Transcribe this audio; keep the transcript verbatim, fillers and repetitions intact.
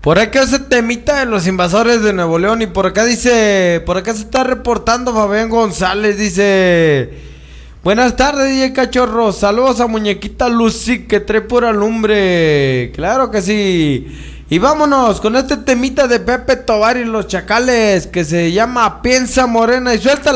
Por acá ese temita de los invasores de Nuevo León. Y por acá dice, por acá se está reportando Fabián González, dice: buenas tardes, D J Cachorro, saludos a muñequita Lucy que trae pura lumbre. Claro que sí. Y vámonos con este temita de Pepe Tobar y los Chacales, que se llama Piensa Morena, y suelta